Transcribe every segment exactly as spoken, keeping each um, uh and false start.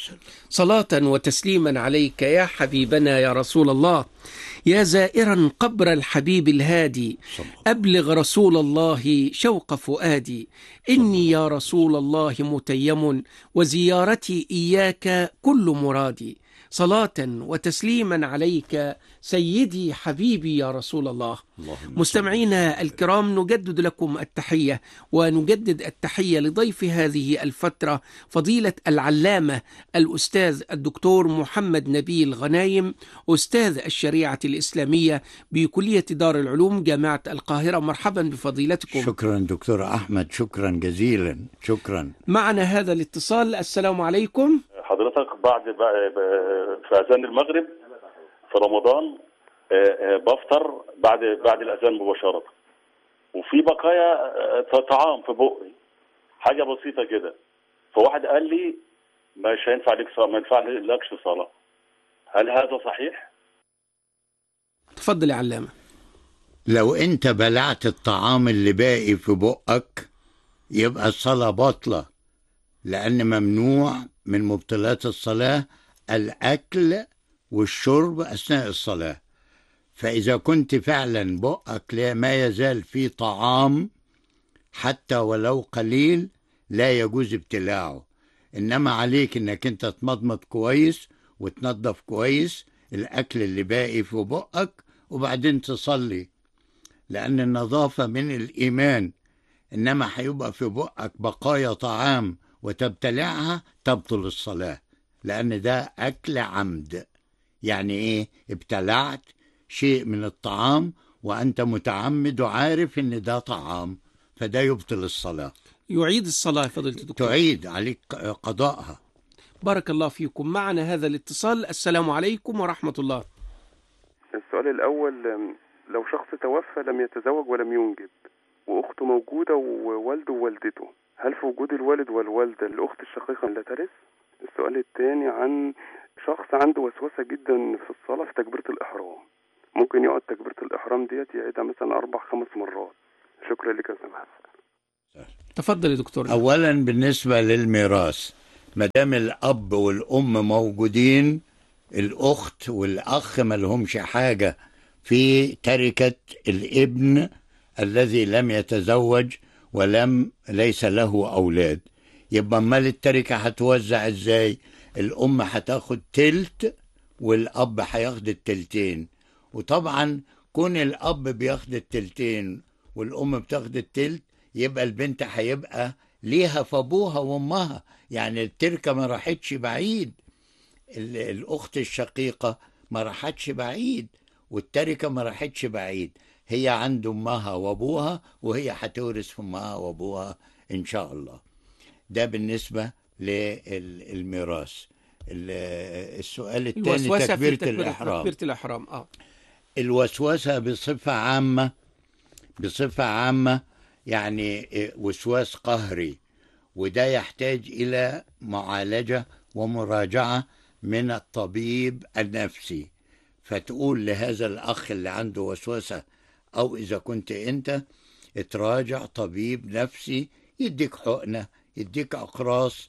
وسلم. صلاة وتسليما عليك يا حبيبنا يا رسول الله، يا زائرا قبر الحبيب الهادي، أبلغ رسول الله شوق فؤادي. إني يا رسول الله متيم، وزيارتي إياك كل مرادي. صلاة وتسليما عليك سيدي حبيبي يا رسول الله. مستمعينا الكرام، نجدد لكم التحية، ونجدد التحية لضيف هذه الفترة فضيلة العلامة الأستاذ الدكتور محمد نبيل غنايم، أستاذ الشريعة الإسلامية بكلية دار العلوم جامعة القاهرة. مرحبا بفضيلتكم. شكرا دكتور أحمد، شكرا جزيلا. شكرا. معنا هذا الاتصال. السلام عليكم. حضرتك بعد في أذان المغرب في رمضان بفطر بعد بعد الأذان مباشرة، وفي بقايا طعام في بقي، حاجة بسيطة كده، فواحد قال لي مش هينفع لك صلاة، ما ينفع لكش صلاة. هل هذا صحيح؟ تفضل يا علامة. لو أنت بلعت الطعام اللي باقي في بقك يبقى الصلاة باطلة، لأن ممنوع من مبطلات الصلاة الأكل والشرب أثناء الصلاة. فإذا كنت فعلا بقك ما يزال في طعام حتى ولو قليل لا يجوز ابتلاعه، إنما عليك إنك أنت تمضمض كويس وتنظف كويس الأكل اللي باقي في بقك وبعدين تصلي، لأن النظافة من الإيمان. إنما هيبقى في بقك بقايا طعام وتبتلعها تبطل الصلاة، لأن ده أكل عمد. يعني إيه؟ ابتلعت شيء من الطعام وأنت متعمد وعارف إن ده طعام، فده يبطل الصلاة. يعيد الصلاة فضيلة الدكتور. تعيد عليك قضاءها. بارك الله فيكم. معنا هذا الاتصال. السلام عليكم ورحمة الله. السؤال الأول، لو شخص توفى لم يتزوج ولم ينجب وأخته موجودة ووالده ووالدته، هل في وجود الوالد والوالدة الأخت الشقيقة لا ترث؟ السؤال الثاني عن شخص عنده وسوسة جدا في الصلاة في تكبيرة الإحرام، ممكن يقعد تكبيرة الإحرام ديت يعيدها مثلا أربع خمس مرات. شكرا لك يا سماحة. تفضل يا دكتور. أولا بالنسبة للميراث، ما دام الأب والأم موجودين الأخت والأخ ما لهمش حاجة في تركة الابن الذي لم يتزوج ولم ليس له أولاد. يبقى مال التركة هتوزع ازاي؟ الأم هتاخد تلت والأب هياخد التلتين. وطبعا كون الأب بياخد التلتين والأم بتاخد التلت يبقى البنت هيبقى ليها في أبوها وأمها، يعني التركة ما راحتش بعيد، الأخت الشقيقة ما راحتش بعيد والتركة ما راحتش بعيد، هي عند أمها وأبوها وهي هتورث في أمها وأبوها إن شاء الله. ده بالنسبة للميراث. السؤال الثاني تكبيرة الإحرام. تكبيرة الإحرام آه. الوسوسة بصفة عامة بصفة عامة يعني وسواس قهري، وده يحتاج إلى معالجة ومراجعة من الطبيب النفسي. فتقول لهذا الأخ اللي عنده وسوسة أو إذا كنت أنت اتراجع طبيب نفسي يديك حقنة يديك أقراص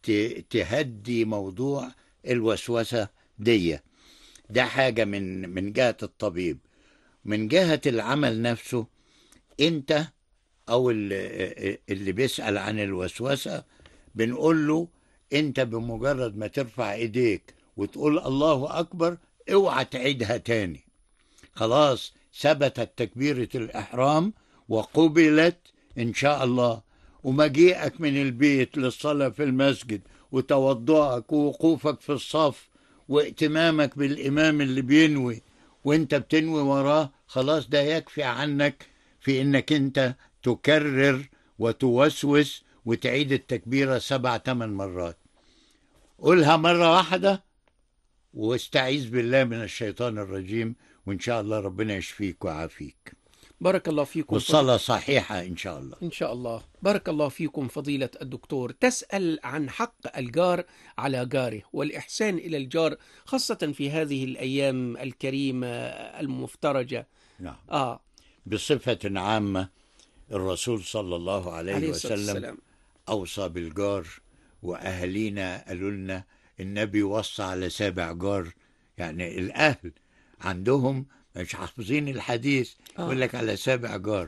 تهدي موضوع الوسوسة دي. ده حاجة من من جهة الطبيب. من جهة العمل نفسه، أنت أو اللي بيسأل عن الوسوسة بنقول له أنت بمجرد ما ترفع إيديك وتقول الله أكبر اوعى تعيدها تاني، خلاص ثبتت تكبيرة الإحرام وقبلت إن شاء الله. ومجيئك من البيت للصلاة في المسجد وتوضعك ووقوفك في الصف واهتمامك بالإمام اللي بينوي وانت بتنوي وراه، خلاص ده يكفي عنك في انك انت تكرر وتوسوس وتعيد التكبيرة سبع ثمان مرات. قولها مرة واحدة واستعيذ بالله من الشيطان الرجيم وإن شاء الله ربنا يشفيك ويعافيك. بارك الله فيكم. والصلاة صحيحة إن شاء الله. إن شاء الله. بارك الله فيكم فضيلة الدكتور. تسأل عن حق الجار على جاره والإحسان إلى الجار خاصة في هذه الأيام الكريمة المفترجة. نعم. آه. بصفة عامة الرسول صلى الله عليه, عليه وسلم أوصى بالجار، وأهلينا قالوا لنا النبي وصى على سابع جار. يعني الأهل عندهم مش حافظين الحديث، آه. يقول لك على سابع جار.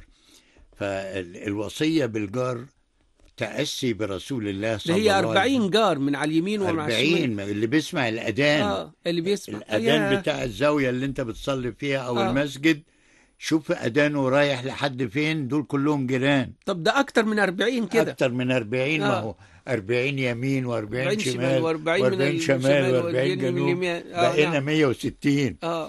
فالوصية بالجار تأسي برسول الله ده صلى هي الله عليه وسلم. أربعين جار من على اليمين ومن على الشمال. أربعين اللي بيسمع الأذان. آه اللي بيسمع الأذان ياه. بتاع الزاوية اللي أنت بتصلي فيها أو آه. المسجد، شوف أذانه رايح لحد فين، دول كلهم جيران. طب ده أكتر من أربعين كده. أكتر من أربعين. آه. ما هو أربعين يمين وأربعين شمال وأربعين من وأربعين شمال الشمال وأربعين وأربعين من جنوب، اليمين. آه بقينا نعم. مية وستين. آه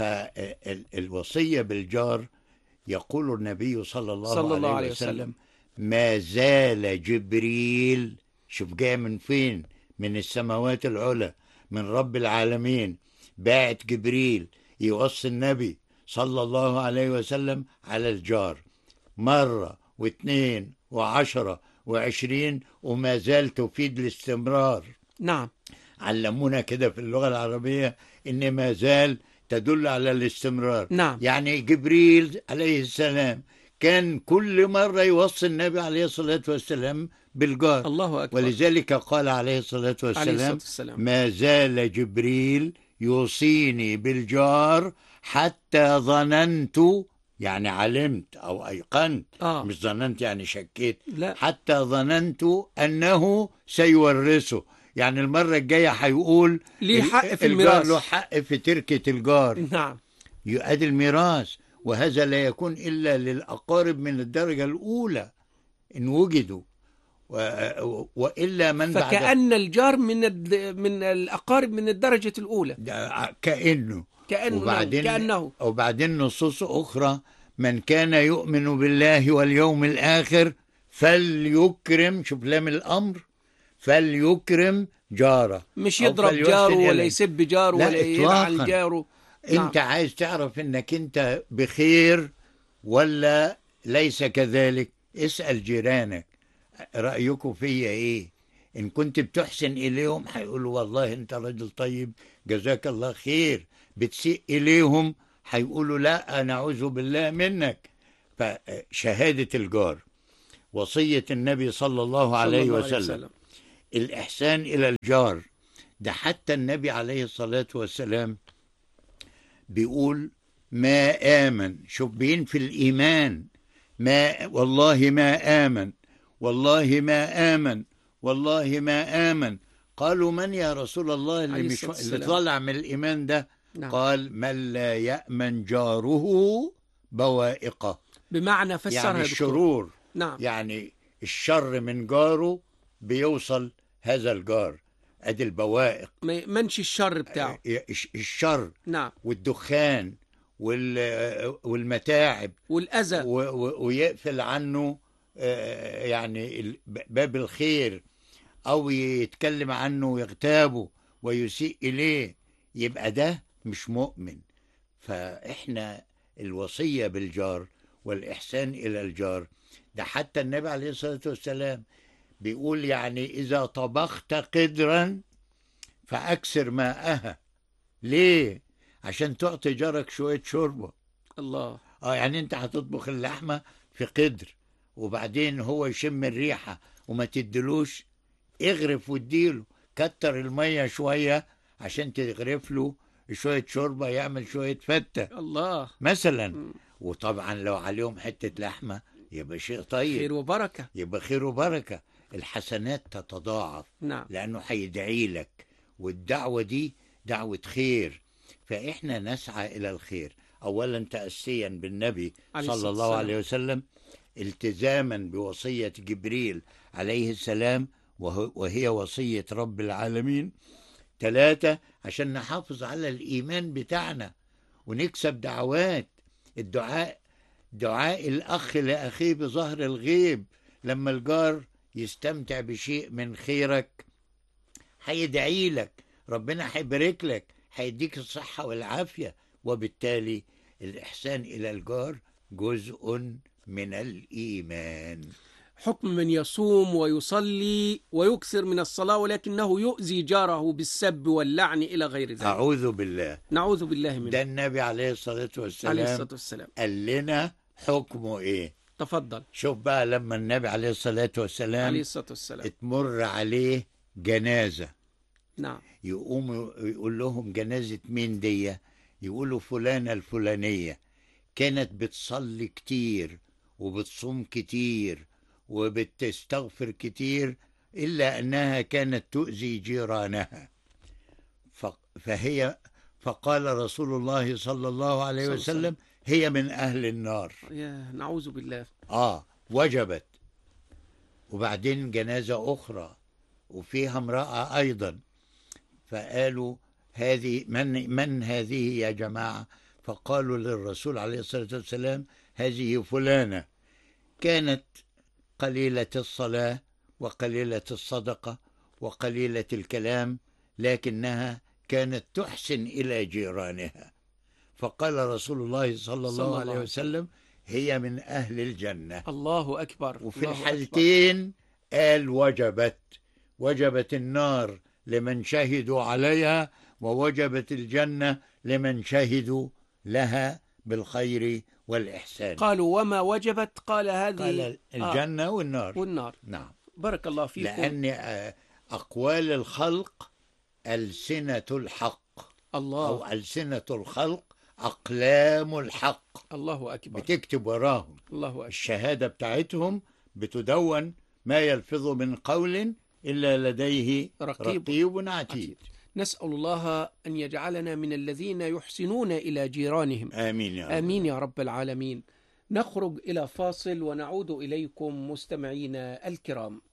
فالوصية بالجار يقول النبي صلى الله, صلى الله عليه, عليه وسلم, وسلم ما زال جبريل، شوف جاء من فين، من السماوات العلى، من رب العالمين، باعت جبريل يوصي النبي صلى الله عليه وسلم على الجار مرة واثنين وعشرة وعشرين، وما زال تفيد الاستمرار. نعم. علمونا كده في اللغة العربية إن ما زال تدل على الاستمرار. نعم. يعني جبريل عليه السلام كان كل مرة يوصي النبي عليه الصلاة والسلام بالجار. الله أكبر. ولذلك قال عليه الصلاة والسلام, عليه الصلاة والسلام ما زال جبريل يوصيني بالجار حتى ظننت، يعني علمت أو أيقنت. آه. مش ظننت يعني شكيت، لا. حتى ظننت أنه سيورثه، يعني المرة الجاية هيقول ليه حق في الجار الميراث. له حق في تركة الجار. نعم. يؤدي الميراث، وهذا لا يكون إلا للأقارب من الدرجة الأولى إن وجدوا، و... وإلا من بعد. فكأن الجار من الد... من الأقارب من الدرجة الأولى. كأنه كأنه وبعدين كأنه وبعدين نصوص أخرى: من كان يؤمن بالله واليوم الآخر فليكرم، شوف لام الأمر، فليكرم جاره. مش يضرب جاره ولا يسب جاره ولا يلعن جاره. انت نعم. عايز تعرف انك انت بخير ولا ليس كذلك، اسأل جيرانك رأيكم فيا ايه. ان كنت بتحسن اليهم هيقولوا والله انت رجل طيب جزاك الله خير، بتسيء اليهم هيقولوا لا نعوذ بالله منك. فشهادة الجار، وصية النبي صلى الله عليه الله وسلم, وسلم. الإحسان إلى الجار. ده حتى النبي عليه الصلاة والسلام بيقول ما آمن، شوف بينفي الإيمان، ما والله ما آمن، والله ما آمن، والله ما آمن. قالوا من يا رسول الله اللي, مش اللي طالع من الإيمان ده؟ نعم. قال من لا يأمن جاره بوائقه، بمعنى فسرها يعني الشرور. نعم. يعني الشر من جاره بيوصل هذا الجار، ادي البوائق، ما يأمنش الشر بتاعه، الشر. نعم. والدخان والمتاعب والأذى، ويقفل عنه يعني باب الخير، أو يتكلم عنه ويغتابه ويسيء إليه، يبقى ده مش مؤمن. فإحنا الوصية بالجار والإحسان إلى الجار ده حتى النبي عليه الصلاة والسلام بيقول يعني إذا طبخت قدرا فأكثر ماءها. ليه؟ عشان تعطي جارك شوية شوربة. الله. اه يعني انت هتطبخ اللحمة في قدر، وبعدين هو يشم الريحة وما تدلوش، اغرف واديله، كتر المية شوية عشان تغرف له شوية شوربة يعمل شوية فتة الله مثلا. م. وطبعا لو عليهم حتة لحمة يبقى شيء طيب، خير وبركة، يبقى خير وبركة، الحسنات تتضاعف. نعم. لأنه هيدعي لك، والدعوة دي دعوة خير. فإحنا نسعى إلى الخير، أولا تأسيا بالنبي صلى الله عليه وسلم، التزاما بوصية جبريل عليه السلام وهي وصية رب العالمين. ثلاثة عشان نحافظ على الإيمان بتاعنا ونكسب دعوات الدعاء، دعاء الأخ لأخيه بظهر الغيب. لما الجار يستمتع بشيء من خيرك هيدعي لك، ربنا هيبارك لك، هيديك الصحة والعافية. وبالتالي الإحسان إلى الجار جزء من الإيمان. حكم من يصوم ويصلي ويكثر من الصلاة ولكنه يؤذي جاره بالسب واللعن إلى غير ذلك. أعوذ بالله، نعوذ بالله منه. ده النبي عليه الصلاة والسلام عليه الصلاة والسلام قال لنا حكمه إيه. تفضل. شوف بقى لما النبي عليه الصلاة والسلام عليه الصلاة والسلام تمر عليه جنازة، نعم. يقوموا يقول لهم جنازة مين دي؟ يقولوا فلانة الفلانية كانت بتصلي كتير وبتصوم كتير وبتستغفر كتير، إلا أنها كانت تؤذي جيرانها. فهي فقال رسول الله صلى الله عليه صلى وسلم الله هي من أهل النار. يا نعوذ بالله. آه وجبت. وبعدين جنازة أخرى وفيها امرأة أيضا، فقالوا هذه من من هذه يا جماعة؟ فقالوا للرسول عليه الصلاة والسلام هذه فلانة كانت قليلة الصلاة وقليلة الصدقة وقليلة الكلام، لكنها كانت تحسن إلى جيرانها. فقال رسول الله صلى الله عليه وسلم هي من أهل الجنة. الله أكبر. وفي الله الحالتين قال وجبت، وجبت النار لمن شهدوا عليها، ووجبت الجنة لمن شهدوا لها بالخير والإحسان. قالوا وما وجبت؟ قال هذه قال الجنة آه. والنار. والنار. نعم. بارك الله فيكم. لأن أقوال الخلق ألسنة الحق. الله. أو ألسنة الخلق أقلام الحق. الله أكبر. بتكتب وراهم. الله أكبر. الشهادة بتاعتهم بتدون، ما يلفظ من قول إلا لديه رقيب, رقيب عتيد. نسأل الله أن يجعلنا من الذين يحسنون إلى جيرانهم. آمين يا رب. آمين يا رب العالمين. نخرج إلى فاصل ونعود إليكم مستمعينا الكرام.